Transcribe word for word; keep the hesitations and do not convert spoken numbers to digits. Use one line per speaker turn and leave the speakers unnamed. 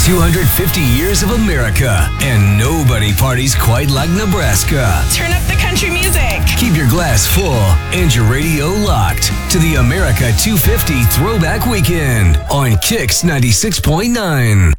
two hundred fifty years of America, and nobody parties quite like Nebraska.
Turn up the country music.
Keep your glass full and your radio locked to the America two fifty Throwback Weekend on Kicks ninety-six point nine.